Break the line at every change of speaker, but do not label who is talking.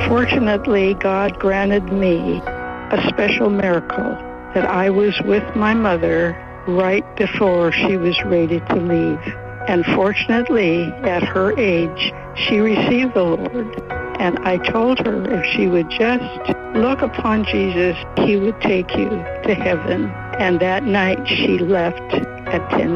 Fortunately, God granted me a special miracle that I was with my mother right before she was ready to leave. And fortunately, at her age, she received the Lord. And I told her if she would just look upon Jesus, he would take you to heaven. And that night she left at 10